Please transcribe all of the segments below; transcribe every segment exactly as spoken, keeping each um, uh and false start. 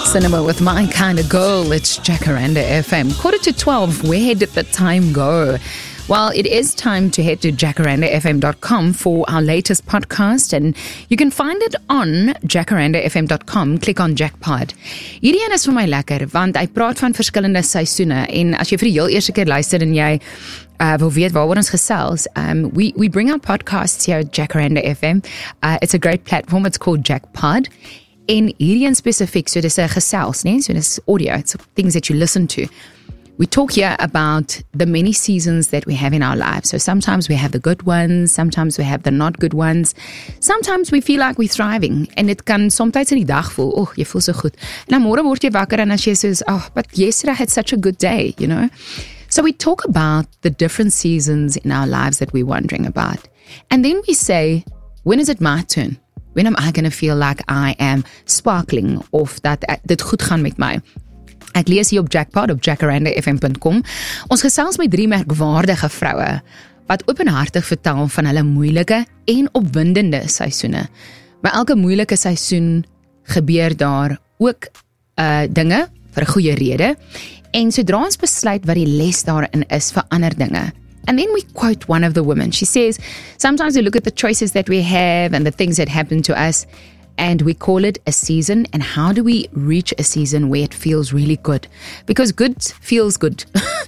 Cinema with My Kind of Girl. It's Jacaranda F M. Quarter to twelve. Where did the time go? Well, it is time to head to jacaranda f m dot com for our latest podcast, and you can find it on jacaranda f m dot com. Click on Jackpod. Hierdie een is vir my lekker, want hy praat van verskillende seisoene, en as jy vir die heel eerste keer luister en jy uh, wil weet waaroor ons gesels, um, we, we bring our podcasts here at Jacaranda F M. Uh, it's a great platform. It's called Jackpod. En hierdie een spesifiek, so dis 'n gesels, nee? So dis audio, it's things that you listen to. We talk here about the many seasons that we have in our lives. So sometimes we have the good ones, sometimes we have the not good ones. Sometimes we feel like we're thriving, and it kan soms in die dag voel, oh, jy voel so goed. En dan môre word jy wakker en as jy sê, oh, but yesterday I had such a good day, you know. So we talk about the different seasons in our lives that we're wondering about. And then we say, when is it my turn? When am I going to feel like I am sparkling, of dat dit goed gaan met my? Ek lees hier op Jackpod op jacaranda f m dot com. Ons gesels met drie merkwaardige vroue wat openhartig vertel van hulle moeilike en opwindende seisoene. By elke moeilike seisoen gebeur daar ook uh, dinge vir 'n goeie rede, en sodra ons besluit wat die les daarin is, vir ander dinge. And then we quote one of the women. She says, sometimes we look at the choices that we have and the things that happen to us, and we call it a season. And how do we reach a season where it feels really good? Because good feels good.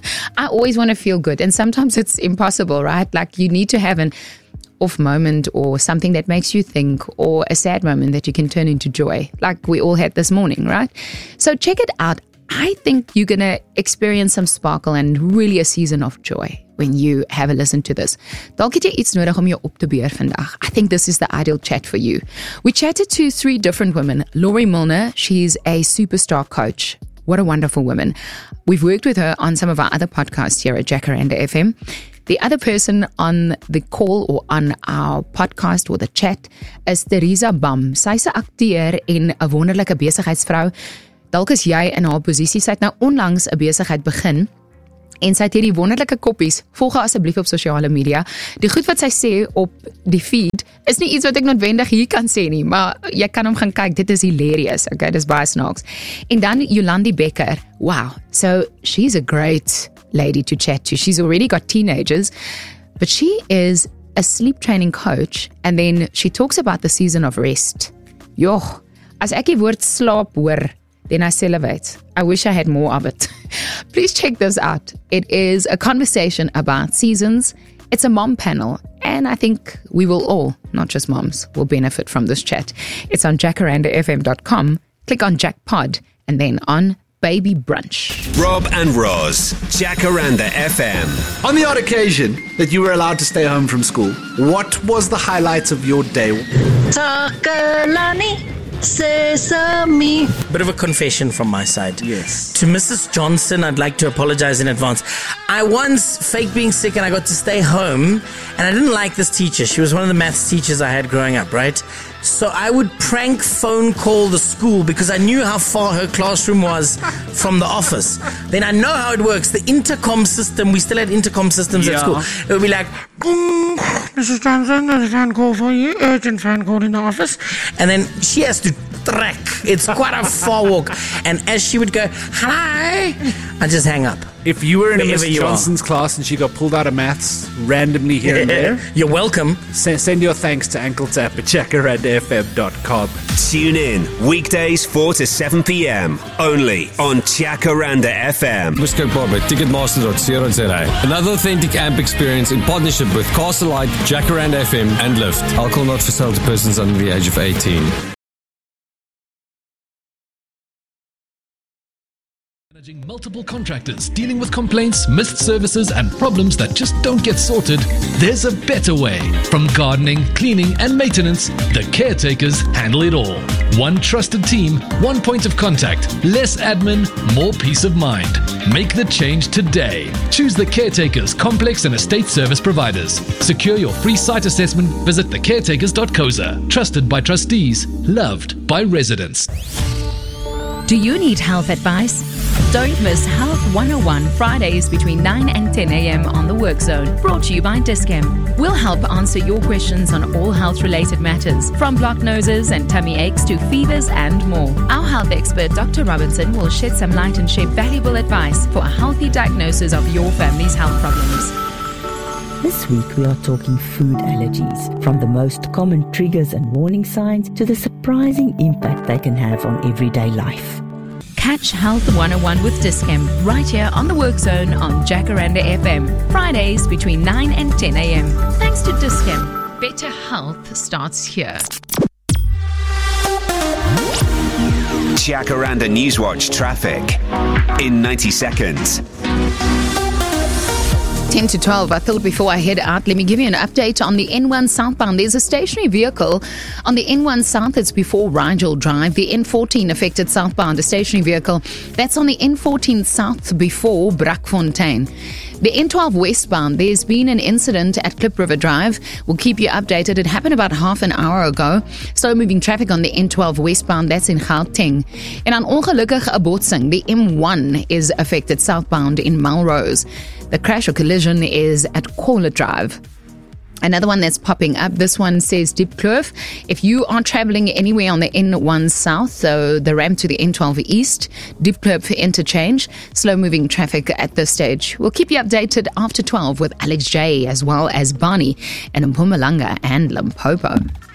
I always want to feel good. And sometimes it's impossible, right? Like you need to have an off moment or something that makes you think, or a sad moment that you can turn into joy, like we all had this morning, right? So check it out. I think you're going to experience some sparkle and really a season of joy when you have a listen to this. Dalk het jy iets nodig om jou op te beer vandag. I think this is the ideal chat for you. We chatted to three different women. Laurie Milner, she's a superstar coach. What a wonderful woman. We've worked with her on some of our other podcasts here at Jacaranda F M. The other person on the call or on our podcast or the chat is Theresa Bam. Sy's 'n akteur en 'n wonderlike besigheidsvrou. Dalk is jy in haar posisie. Sy het nou onlangs 'n besigheid begin, en sy het hierdie wonderlike koppies. Volg haar asseblief op sosiale media. Die goed wat sy sê op die feed is nie iets wat ek noodwendig hier kan sê nie, maar jy kan hom gaan kyk. Dit is hilarious. Okay, dis baie snaaks. En dan Yolandi Becker. Wow. So she's a great lady to chat to. She's already got teenagers, but she is a sleep training coach, and then she talks about the season of rest. Joh, as ek die woord slaap hoor, then I salivate. I wish I had more of it. Please check this out. It is a conversation about seasons. It's a mom panel, and I think we will all, not just moms, will benefit from this chat. It's on jacaranda f m dot com. Click on Jackpod, and then on Baby Brunch. Rob and Roz, Jacaranda F M. On the odd occasion that you were allowed to stay home from school, what was the highlight of your day? Takalani. Sesame. Bit of a confession from my side. Yes. To Missus Johnson, I'd like to apologize in advance. I once faked being sick and I got to stay home, and I didn't like this teacher. She was one of the maths teachers I had growing up, right? So I would prank phone call the school because I knew how far her classroom was from the office. Then I know how it works. The intercom system, we still had intercom systems yeah. at school. It would be like, Missus Johnson, there's a phone call for you, urgent phone call in the office. And then she has to track. It's quite a far walk. And as she would go, hi, I just hang up. If you were in a Wherever Miss you Johnson's are. class and she got pulled out of maths randomly here and there, You're welcome. send, send your thanks to Ankle Tap at jacaranda f m dot com. Tune in weekdays four to seven p m only on Jacaranda F M. Beskikbaar by ticketmaster dot co dot za. Another authentic amp experience in partnership with Castlelight, Jacaranda F M and Lyft. Alcohol not for sale to persons under the age of eighteen. Managing multiple contractors, dealing with complaints, missed services, and problems that just don't get sorted, there's a better way. From gardening, cleaning, and maintenance, the caretakers handle it all. One trusted team, one point of contact, less admin, more peace of mind. Make the change today. Choose the Caretakers Complex and Estate Service Providers. Secure your free site assessment. Visit the caretakers dot co dot za. Trusted by trustees, loved by residents. Do you need health advice? Don't miss Health one oh one Fridays between nine and ten a.m. on the Work Zone, brought to you by Dis-Chem. We'll help answer your questions on all health-related matters, from blocked noses and tummy aches to fevers and more. Our health expert, Doctor Robinson, will shed some light and share valuable advice for a healthy diagnosis of your family's health problems. This week we are talking food allergies, from the most common triggers and warning signs to the surprising impact they can have on everyday life. Catch Health one oh one with Dis-Chem right here on the Work Zone on Jacaranda F M, Fridays between nine and ten a.m. Thanks to Dis-Chem, better health starts here. Jacaranda Newswatch traffic in ninety seconds. ten to twelve, I thought before I head out, let me give you an update on the N one southbound. There's a stationary vehicle on the N one south. It's before Rigel Drive. The N fourteen affected southbound, a stationary vehicle. That's on the N fourteen south before Brakfontein. The N twelve westbound, there's been an incident at Klip River Drive. We'll keep you updated. It happened about half an hour ago. Slow moving traffic on the N twelve westbound, that's in Gauteng. En aan ongelukkige 'n botsing, the M one is affected southbound in Melrose. The crash or collision is at Caller Drive. Another one that's popping up, this one says Diepkloof. If you are traveling anywhere on the N one south, so the ramp to the N twelve east, Diepkloof interchange, slow moving traffic at this stage. We'll keep you updated after twelve with Alex J as well as Barney in Mpumalanga and Limpopo.